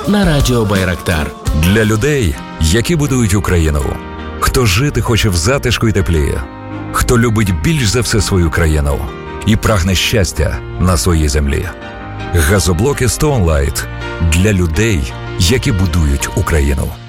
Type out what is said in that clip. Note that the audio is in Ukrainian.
на радіо Байрактар. Для людей, які будують Україну. Хто жити хоче в затишку і теплі. Хто любить більш за все свою країну і прагне щастя на своїй землі. Газоблоки Stone Light для людей, які будують Україну.